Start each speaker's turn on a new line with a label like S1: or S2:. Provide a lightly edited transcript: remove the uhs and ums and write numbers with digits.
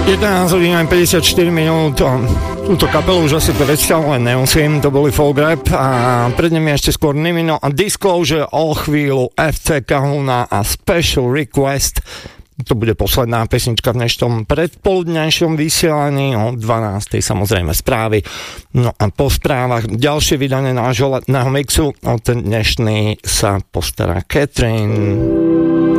S1: 11 hodín 54 minút. Túto kapelu už asi predstavovať nemusím, to boli Folk Rap a pred nimi ešte skôr Nimino a Disclosure, o chvíľu FC Kahuna a Special Request. To bude posledná pesnička v dnešnom predpoludňajšom vysielaní, o 12. samozrejme správy. No a po správach ďalšie vydanie nášho letného mixu, o ten dnešný sa postará Catherine.